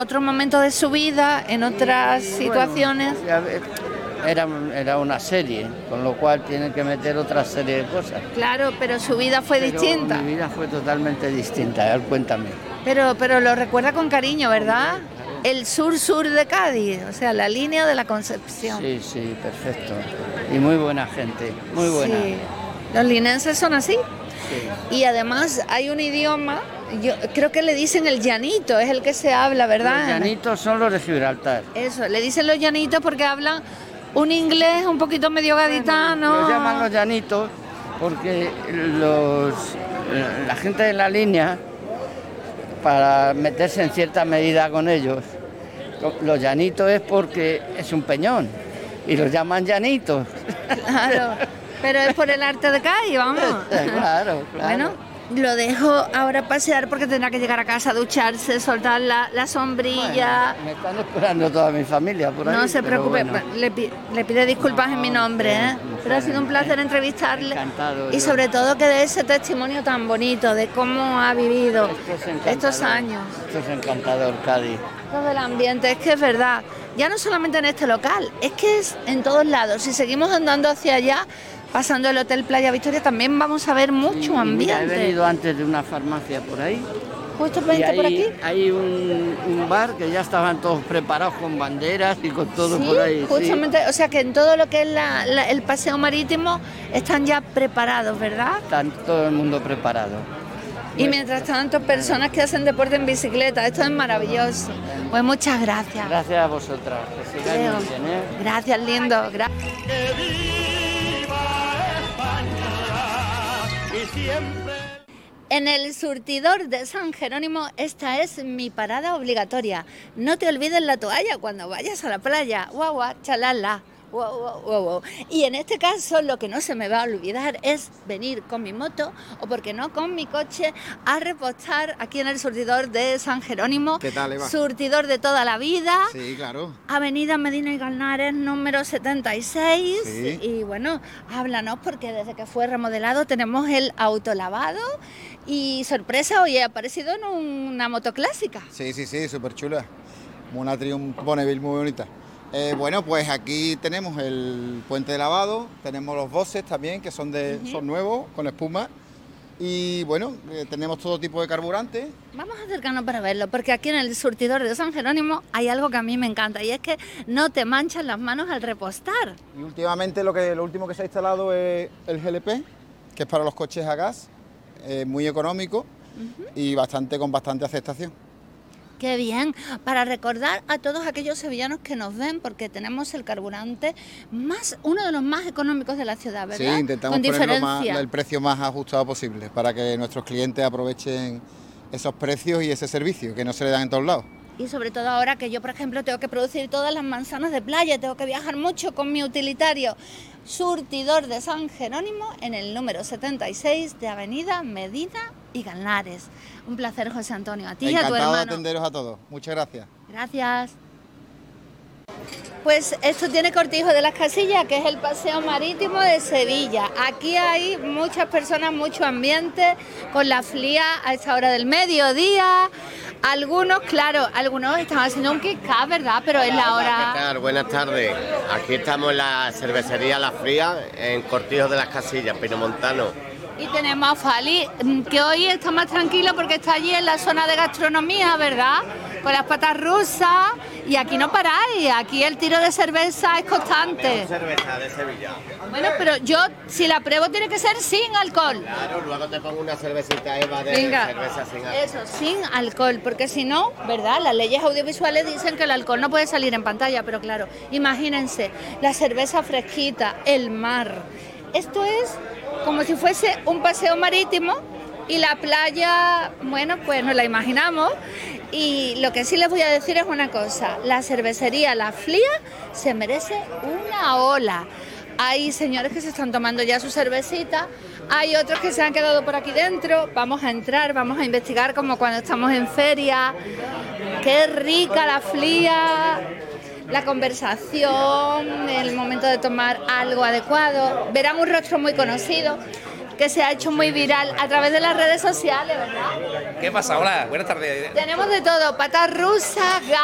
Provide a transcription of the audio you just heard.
Otro momento de su vida, en otras situaciones. Era una serie, con lo cual tienen que meter otra serie de cosas. Claro, pero su vida fue distinta. Mi vida fue totalmente distinta, cuéntame. Pero lo recuerda con cariño, ¿verdad? El sur de Cádiz, o sea, la línea de la Concepción. Sí, perfecto. Y muy buena gente, muy buena. Sí. Los linenses son así. Sí. Y además hay un idioma, yo creo que le dicen el llanito, es el que se habla, ¿verdad? Los llanitos son los de Gibraltar. Eso, le dicen los llanitos porque hablan un inglés un poquito medio gaditano. Los llaman los llanitos porque la gente de la línea, para meterse en cierta medida con ellos, los llanitos es porque es un peñón y los llaman llanitos. Claro, pero es por el arte de Cádiz, vamos. Claro. Bueno, lo dejo ahora pasear porque tendrá que llegar a casa, ducharse, soltar la sombrilla. Bueno, me están esperando toda mi familia por ahí. No se preocupe, bueno. le pide disculpas en mi nombre, ¿eh? Pero ha sido un placer entrevistarle. Encantado. Y sobre todo que dé ese testimonio tan bonito de cómo ha vivido estos años. Esto es encantador, Cádiz. Todo el ambiente, es que es verdad. Ya no solamente en este local, es que es en todos lados. Si seguimos andando hacia allá, pasando el Hotel Playa Victoria, también vamos a ver mucho ambiente. Mira, he venido antes de una farmacia por ahí. Justo por aquí. Hay un bar que ya estaban todos preparados con banderas y con todo Sí, por ahí. justamente, sí. O sea que en todo lo que es el paseo marítimo están ya preparados, ¿verdad? Está todo el mundo preparado. Y mientras tanto, personas que hacen deporte en bicicleta, esto es maravilloso. Pues muchas gracias. Gracias a vosotras, que sigáis muy bien, ¿eh? Gracias, lindo. En el surtidor de San Jerónimo, esta es mi parada obligatoria. No te olvides la toalla cuando vayas a la playa. Guau, guau, chalala. Wow. Y en este caso lo que no se me va a olvidar es venir con mi moto o, porque no, con mi coche a repostar aquí en el surtidor de San Jerónimo. ¿Qué tal, Eva? Surtidor de toda la vida. Sí, claro. Avenida Medina y Galnares, número 76. Sí. Y bueno, háblanos porque desde que fue remodelado tenemos el autolavado y sorpresa, hoy he aparecido en una moto clásica. Sí, súper chula. Una Triumph Bonneville muy bonita. Bueno, pues aquí tenemos el puente de lavado, tenemos los bosses también, que son nuevos, con espuma. Y bueno, tenemos todo tipo de carburantes. Vamos a acercarnos para verlo, porque aquí en el surtidor de San Jerónimo hay algo que a mí me encanta, y es que no te manchan las manos al repostar. Y últimamente lo último que se ha instalado es el GLP, que es para los coches a gas, muy económico y con bastante aceptación. Qué bien, para recordar a todos aquellos sevillanos que nos ven, porque tenemos el carburante uno de los más económicos de la ciudad, ¿verdad? Sí, intentamos ponerlo el precio más ajustado posible para que nuestros clientes aprovechen esos precios y ese servicio que no se le dan en todos lados. Y sobre todo ahora que yo, por ejemplo, tengo que producir todas las manzanas de playa, tengo que viajar mucho con mi utilitario. Surtidor de San Jerónimo en el número 76 de Avenida Medina y Galnares. Un placer, José Antonio, a ti y a tu hermano. Encantado de atenderos a todos. Muchas gracias. Gracias. Pues esto tiene Cortijo de las Casillas, que es el paseo marítimo de Sevilla. Aquí hay muchas personas, mucho ambiente, con la FLIA a esta hora del mediodía. Algunos están haciendo un kick-up, ¿verdad? Pero es la hora... ¿Qué tal? Buenas tardes. Aquí estamos en la cervecería La Fría, en Cortijo de las Casillas, Pinomontano. Y tenemos a Fali, que hoy está más tranquilo porque está allí en la zona de gastronomía, ¿verdad? Con las patas rusas. Y aquí no paráis, aquí el tiro de cerveza es constante. Cerveza de Sevilla. Bueno, pero yo, si la pruebo, tiene que ser sin alcohol. Claro, luego te pongo una cervecita, Eva, de cerveza sin alcohol. Eso, sin alcohol, porque si no, ¿verdad? Las leyes audiovisuales dicen que el alcohol no puede salir en pantalla, pero claro, imagínense, la cerveza fresquita, el mar. Esto es como si fuese un paseo marítimo y la playa, bueno, pues nos la imaginamos. Y lo que sí les voy a decir es una cosa, la cervecería La Flia se merece una ola. Hay señores que se están tomando ya su cervecita, hay otros que se han quedado por aquí dentro. Vamos a entrar, vamos a investigar como cuando estamos en feria. Qué rica La Flia, la conversación, el momento de tomar algo adecuado. Verán un rostro muy conocido, que se ha hecho muy viral a través de las redes sociales, ¿verdad? ¿Qué pasa? Hola, buenas tardes. Tenemos de todo, patas rusas,